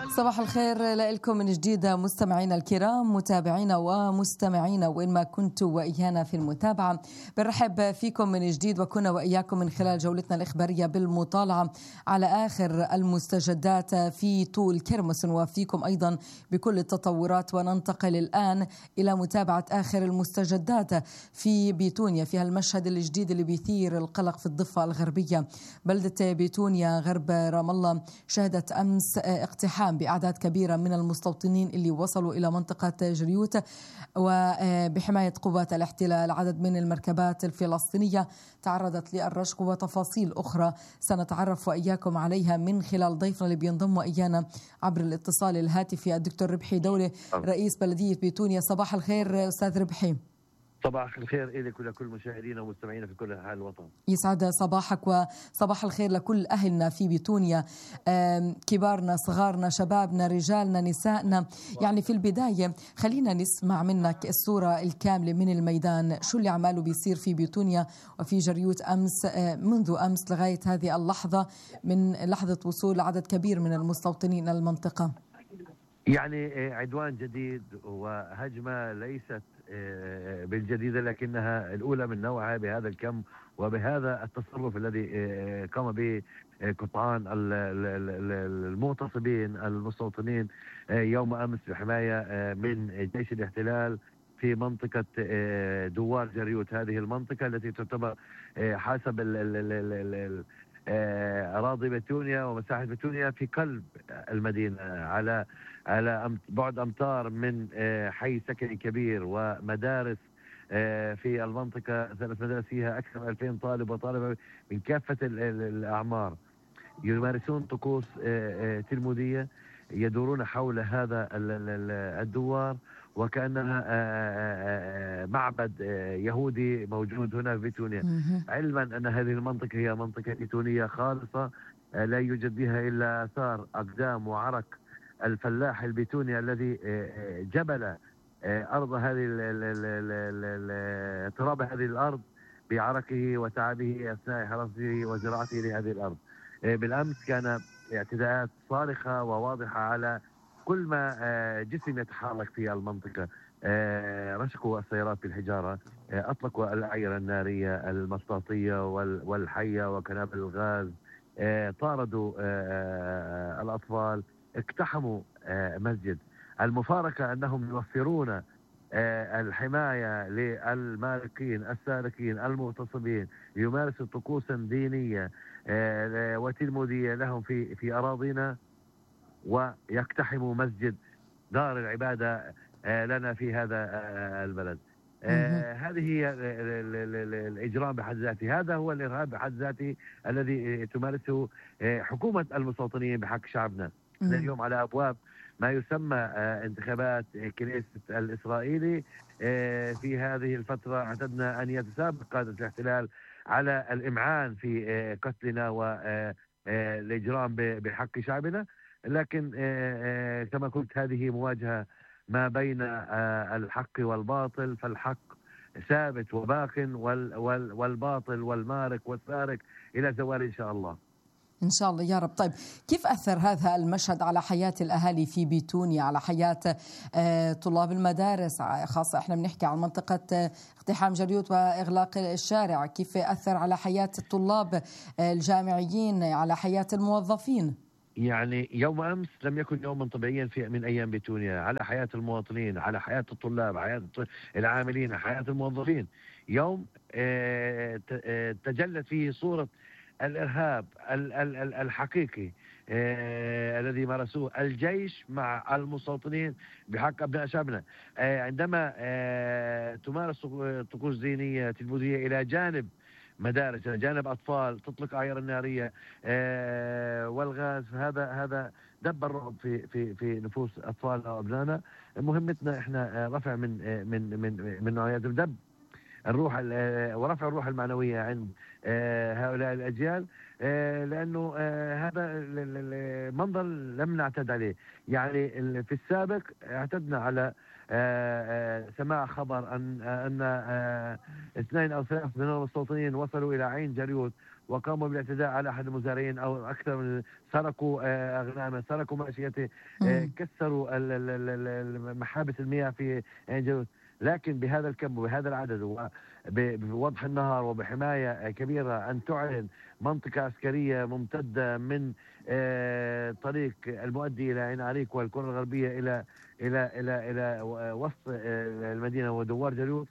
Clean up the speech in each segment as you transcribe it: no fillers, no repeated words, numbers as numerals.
صباح الخير لكم من جديد مستمعينا الكرام، متابعينا ومستمعينا وين ما كنتوا وإيانا في المتابعة. بنرحب فيكم من جديد وكنا وإياكم من خلال جولتنا الإخبارية بالمطالعة على آخر المستجدات في طول كرمس، نوافيكم أيضا بكل التطورات. وننتقل الآن إلى متابعة آخر المستجدات في بيتونيا، في هالمشهد الجديد اللي بيثير القلق في الضفة الغربية. بلدة بيتونيا غرب رام الله شهدت أمس اقتحام بأعداد كبيرة من المستوطنين اللي وصلوا إلى منطقة جريوت وبحماية قوات الاحتلال. عدد من المركبات الفلسطينية تعرضت للرشق، وتفاصيل أخرى سنتعرف وإياكم عليها من خلال ضيفنا اللي بينضم وإيانا عبر الاتصال الهاتفي، الدكتور ربحي دولة، رئيس بلدية بيتونيا. صباح الخير أستاذ ربحي. صباح الخير إليك ولكل مشاهدينا ومستمعينا في كل أنحاء الوطن. يسعد صباحك وصباح الخير لكل أهلنا في بيتونيا، كبارنا صغارنا شبابنا رجالنا نسائنا. يعني في البداية خلينا نسمع منك الصورة الكاملة من الميدان، شو اللي عماله بيصير في بيتونيا وفي جريوت أمس، منذ أمس لغاية هذه اللحظة، من لحظة وصول عدد كبير من المستوطنين إلى المنطقة. يعني عدوان جديد وهجمة ليست بالجديدة، لكنها الأولى من نوعها بهذا الكم وبهذا التصرف الذي قام به قطعان المغتصبين المستوطنين يوم أمس بحماية من جيش الاحتلال في منطقة دوار جريوت. هذه المنطقة التي تعتبر حسب أراضي بيتونيا ومساحة بيتونيا في قلب المدينة، على بعد أمتار من حي سكني كبير ومدارس في المنطقة. 3 مدارس فيها أكثر من 2000 طالب وطالبة من كافة الأعمار يمارسون طقوس تلمودية، يدورون حول هذا الدوار وكأنها معبد يهودي موجود هنا في بيتونيا، علما أن هذه المنطقة هي منطقة بيتونية خالصة، لا يوجد بها إلا آثار أقدام وعرق الفلاح البيتوني الذي جبل أرض هذه تراب هذه الأرض بعرقه وتعبه أثناء حرثه وزراعته لهذه الأرض. بالأمس كان اعتداءات صارخة وواضحة على كل ما جسم يتحرك في المنطقة. رشقوا السيارات بالحجارة، أطلقوا الأعيرة النارية المطاطية والحية وقنابل الغاز، طاردوا الأطفال، اقتحموا مسجد. المفارقة أنهم يوفرون الحماية للمالكين السارقين المغتصبين يمارسوا طقوسا دينية وتلمودية لهم في أراضينا، ويقتحموا مسجد دار العبادة لنا في هذا البلد. هذه هي الإجرام بحد ذاته، هذا هو الإرهاب بحد ذاته الذي تمارسه حكومة المستوطنين بحق شعبنا. اليوم على أبواب ما يسمى انتخابات كنيسة الإسرائيلي. في هذه الفترة اعتدنا أن يتسابق قادة الاحتلال على الإمعان في قتلنا والإجرام بحق شعبنا، لكن كما قلت هذه مواجهة ما بين الحق والباطل، فالحق ثابت وباق والباطل والمارق والسارق إلى زوال إن شاء الله. إن شاء الله يا رب. طيب كيف أثر هذا المشهد على حياة الأهالي في بيتونيا، على حياة طلاب المدارس، خاصة إحنا بنحكي عن منطقة اقتحام جريوت وإغلاق الشارع، كيف أثر على حياة الطلاب الجامعيين، على حياة الموظفين؟ يعني يوم أمس لم يكن يوما طبيعيا من أيام بيتونيا، على حياة المواطنين، على حياة الطلاب، حياة العاملين، حياة الموظفين. يوم تجلت فيه صورة الإرهاب الحقيقي الذي مارسوه الجيش مع المستوطنين بحق أبناء شعبنا. عندما تمارس طقوس دينية تلمودية إلى جانب مدارس، إلى جانب أطفال، تطلق أعيار النارية والغاز، هذا دب الرعب في نفوس أطفالنا وأبنائنا. مهمتنا إحنا رفع من نوعيات الدب الروح ورفع الروح المعنوية عند هؤلاء الأجيال، لأنه هذا المنظر لم نعتد عليه. يعني في السابق اعتدنا على سماع خبر أن 2 أو 3 من المستوطنين وصلوا إلى عين جريوت وقاموا بالاعتداء على أحد المزارعين أو أكثر من، سرقوا أغنامه، سرقوا ماشيته، كسروا محابس المياه في عين جالوت. لكن بهذا الكم وبهذا العدد وبوضح النهار وبحماية كبيرة أن تعلن منطقة عسكرية ممتدة من طريق المؤدي إلى عين عريق والكرة الغربية إلى وسط المدينة ودوار جالوت،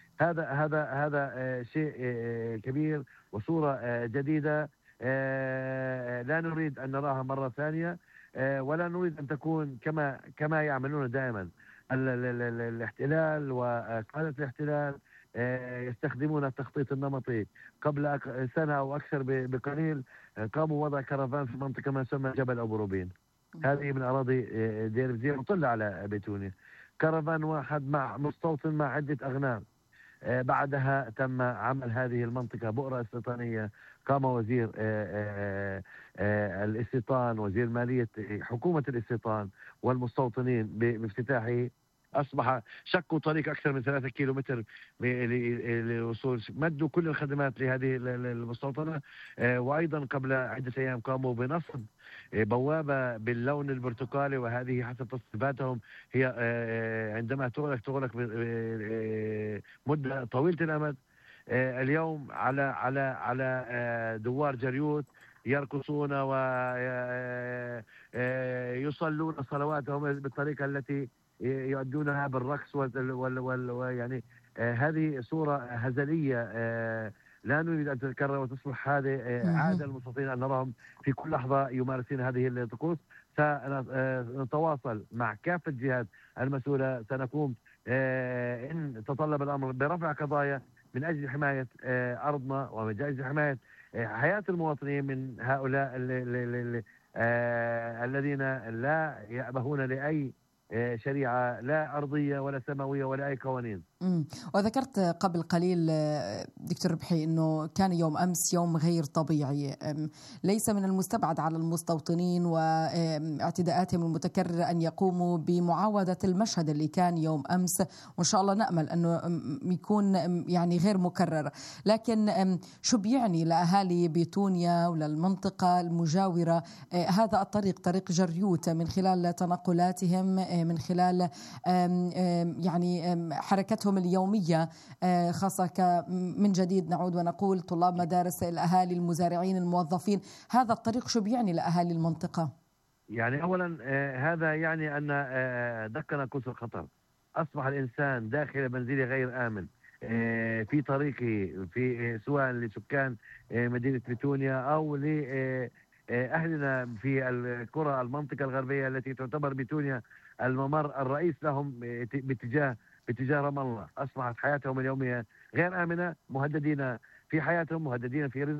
هذا شيء كبير وصورة جديدة لا نريد أن نراها مرة ثانية، ولا نريد أن تكون كما يعملون دائما الاحتلال وقادة الاحتلال يستخدمون التخطيط النمطي. قبل سنة أو أكثر بقليل قاموا وضع كرفان في منطقة ما يسمى جبل أبو روبين، هذه من أراضي دير بزير مطلة على بيتونيا. كرفان واحد مع مستوطن مع عدة أغنام. بعدها تم عمل هذه المنطقة بؤرة استيطانية. قام وزير الاستيطان، وزير مالية حكومة الاستيطان والمستوطنين بافتتاحه. أصبح شقوا طريق أكثر من 3 كيلومتر للوصول، مدوا كل الخدمات لهذه المستوطنة. وأيضا قبل عدة أيام قاموا بنصب بوابة باللون البرتقالي، وهذه حسب تصنيفاتهم هي عندما تغلق مدة طويلة الأمد. اليوم على دوار جالوت يرقصون ويصلون صلواتهم بالطريقة التي يؤدونها بالرقص ويعني هذه صورة هزلية لا نريد أن تتكرر وتصبح هذه عادة للمستوطنين أن نراهم في كل لحظة يمارسون هذه الطقوس. سنتواصل مع كافة الجهات المسؤولة، سنقوم إن تطلب الأمر برفع قضايا من أجل حماية أرضنا ومن أجل حماية حياة المواطنين من هؤلاء الذين لا يأبهون لأي شريعة لا أرضية ولا سماوية ولا أي قوانين. وذكرت قبل قليل دكتور ربحي أنه كان يوم أمس يوم غير طبيعي، ليس من المستبعد على المستوطنين واعتداءاتهم المتكررة أن يقوموا بمعاودة المشهد اللي كان يوم أمس، وإن شاء الله نأمل أنه يكون يعني غير مكرر. لكن شو بيعني لأهالي بيتونيا وللمنطقة المجاورة هذا الطريق، طريق جريوت، من خلال تنقلاتهم، من خلال يعني حركتهم اليومية، خاصة من جديد نعود ونقول طلاب مدارس، الأهالي، المزارعين، الموظفين، هذا الطريق شو بيعني لأهالي المنطقة؟ يعني أولا هذا يعني أن دقنا قوس الخطر. أصبح الإنسان داخل منزله غير آمن في طريقه، في سواء لسكان مدينة بيتونيا أو لأهلنا في القرى المنطقة الغربية التي تعتبر بيتونيا الممر الرئيس لهم باتجاه رام الله. أصبحت حياتهم اليومية غير آمنة، مهددين في حياتهم، مهددين في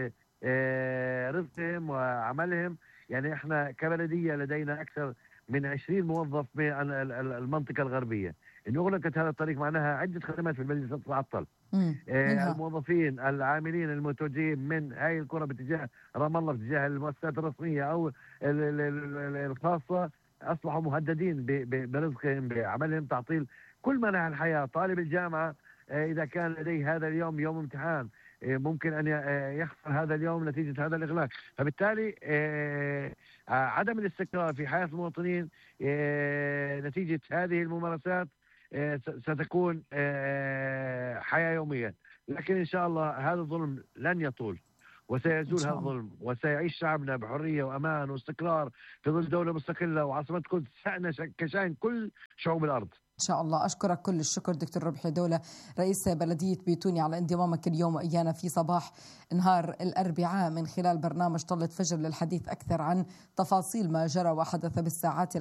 رزقهم وعملهم. يعني احنا كبلدية لدينا أكثر من 20 موظف من المنطقة الغربية. إن أغلقت هذا الطريق معناها عدة خدمات في المدينة ستتعطل. الموظفين العاملين المتوجهين من هاي القرى باتجاه رام الله باتجاه المؤسسات الرسمية أو الخاصة أصبحوا مهددين برزقهم، بعملهم، تعطيل كل مناحي الحياة. طالب الجامعة إذا كان لديه هذا اليوم يوم امتحان ممكن أن يخسر هذا اليوم نتيجة هذا الإغلاق. فبالتالي عدم الاستقرار في حياة المواطنين نتيجة هذه الممارسات ستكون حياة يومية. لكن إن شاء الله هذا الظلم لن يطول، وسيزول هذا الظلم، وسيعيش شعبنا بحرية وأمان واستقرار في ظل دولة مستقلة وعاصمة القدس شأن كشأن كل شعوب الأرض. إن شاء الله. أشكرك كل الشكر دكتور ربحي دولة، رئيس بلدية بيتونيا، على انضمامك اليوم وإيانا في صباح نهار الأربعاء من خلال برنامج طلة فجر للحديث أكثر عن تفاصيل ما جرى وحدث بالساعات